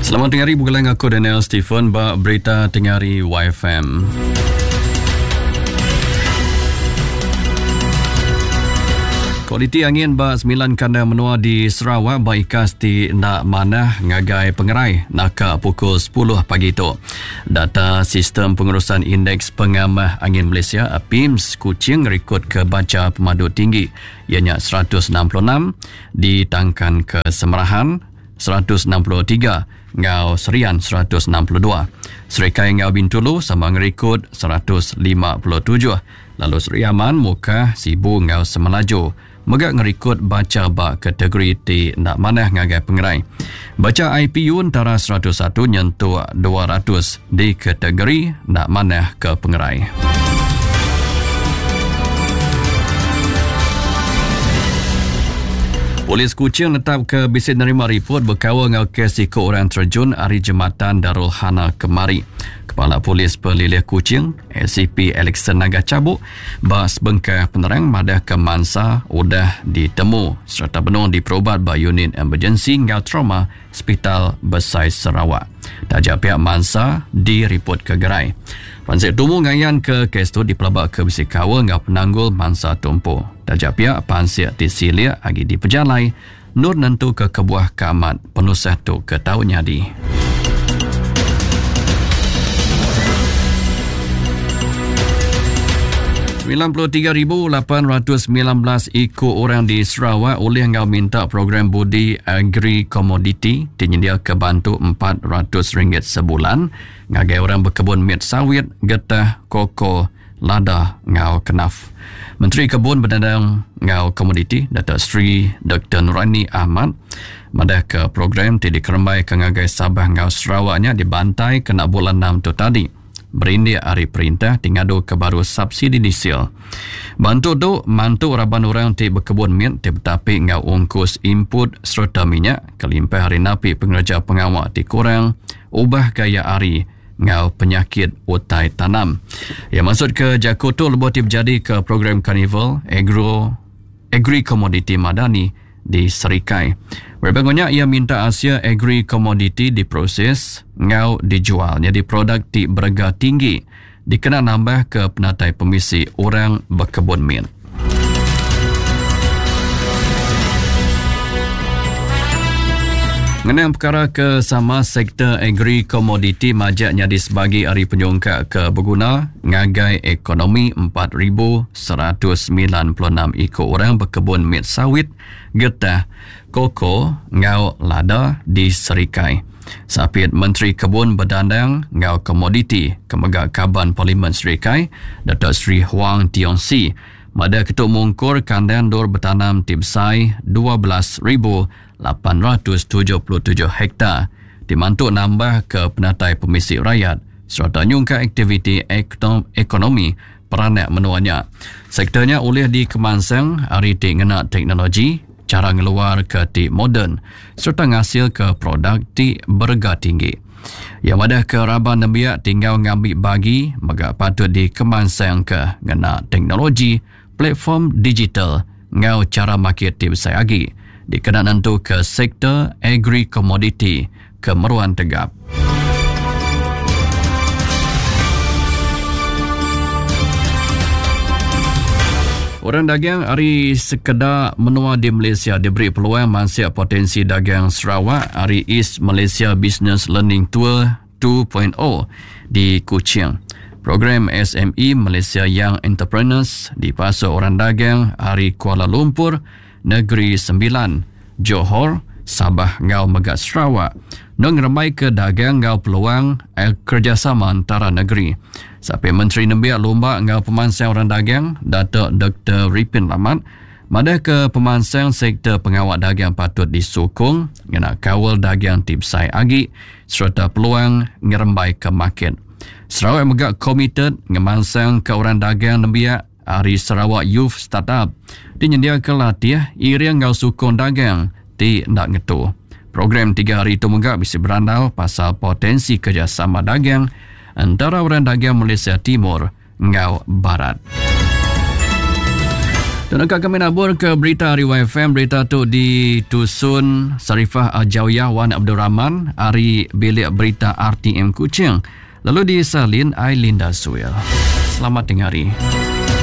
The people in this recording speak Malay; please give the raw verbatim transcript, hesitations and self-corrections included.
Selamat tengah hari, bukan aku Daniel Stephen, ba berita tengah hari Y F M. Kualiti angin ba sembilan kanda menua di Sarawak ba ikas di nak manah ngagai pengerai naka pukul sepuluh pagi itu. Data Sistem Pengurusan Indeks Pengamah Angin Malaysia P I M S Kuching rekod ke baca pemadu tinggi ianya seratus enam puluh enam, ditangkan ke Semerahan seratus enam puluh tiga, Ngau Serian seratus enam puluh dua. Serikai Ngau Bintulu sama ngerekod seratus lima puluh tujuh. Lalu Seri Aman Muka Sibu Ngau Semelaju megak ngerekod baca ba kategori ti nak manah ngagai pengerai. Baca I P U antara seratus satu nyentuh dua ratus di kategori nak manah ke pengerai. Polis Kuching letap ke bisik nerima report berkawal ngau kes ikut orang terjun hari Jematan Darul Hana kemari. Kepala Polis Pelilih Kuching, A C P Alexander Naga cabut, bas bengkah penerang madah ke Mansa udah ditemu serta benar diperobat by unit emergency ngau trauma Hospital Besar Sarawak. Tajak pihak Mansa direport ke gerai. Pansik tumu ngayan ke kes tu dipelabak ke bisik kawal ngau penanggul Mansa Tumpu. Tajak pihak pansik disilia agi dipejalai nur nentu ke kebuah kamat penusah tu ke tahu nyadi. sembilan puluh tiga ribu lapan ratus sembilan belas ikut orang di Sarawak oleh ngau minta program budi agri komoditi dinyedia ke bantu empat ratus ringgit sebulan ngagai orang berkebun mit sawit, getah, koko, lada ngau kenaf. Menteri Kebun Berdandang ngau komoditi Datuk Seri Doktor Nurani Ahmad madah ke program ti dikerembai ke ngagai Sabah ngau Sarawaknya dibantai kena bulan enam tu tadi. Berindik hari perintah tingadu ke baru subsidi diesel. Bantu tu mantu raban orang ti berkebun mit ti betapi ngau ungkus input serta minyak kelimpah hari napi pengerja pengawak ti kurang ubah gaya hari ngau penyakit utai tanam. Yang maksud ke Jakoto lebuh ti berjadi ke program Carnival Agro Agri Commodity Madani di Serikai. Berbagainya ia minta Asia Agri Commodity diproses ngau dijual jadi produk ti berharga tinggi dikena nambah ke penatai pemisi orang berkebun mit. Mengenai perkara ke sama sektor agri komoditi majaknya disebagi hari penyongkak ke berguna ngagai ekonomi empat ribu seratus sembilan puluh enam ikut orang berkebun mit sawit, getah, koko, ngau lada di Serikai. Sapit Menteri Kebun Berdandang ngau komoditi Kemegak Kaban Parlimen Serikai, Datuk Seri Huang Tiong Si, mada ketuk mungkur kandan dor bertanam tibsai dua belas ribu lapan ratus tujuh puluh tujuh hektar dimantuk nambah ke penatai pemisi rakyat serta nyungka aktiviti ekonomi peranak menuanya. Sektornya oleh dikemansang hari ti ngena teknologi, cara ngeluar ke ti moden serta ngasil ke produk ti berharga tinggi. Yang ada ke raban nembiak tinggal ngambil bagi maka patut dikemansang ke ngena teknologi, platform digital ngau cara market ti besar lagi dikena nentu ke sektor agri komoditi kemeruan tegap. Orang dagang hari sekedar menua di Malaysia diberi peluang mansiap potensi dagang Sarawak hari East Malaysia Business Learning Tour dua titik kosong di Kuching. Program S M E Malaysia Young Entrepreneurs dipasuk orang dagang hari Kuala Lumpur, Negeri Sembilan, Johor, Sabah ngau Megat Sarawak nong ramai ke dagang ngau peluang eh, kerjasama antara negeri. Sampai Menteri Nembiak Lomba ngau pemansang orang dagang Datuk Doktor Ripin Lamat madah ke pemansang sektor pengawal dagang patut disokong ngena kawal dagang tibsai agi serta peluang ngerembai ke market. Sarawak megak komited ngemansang ke orang dagang Nembiak Hari Sarawak Youth Startup dinyediakan latih iriang ngau sukun dagang di nak ngetu. Program tiga hari itu megak bisa berandal pasal potensi kerjasama dagang antara orang dagang Malaysia Timur ngau Barat. Dan akan kami nabur ke berita Riwai F M. Berita tu di Tusun Sarifah Al-Jawiyah Wan Abdul Rahman, Ari Bilik Berita R T M Kuching. Lalu di Salin Ailinda Suil. Selamat dengari.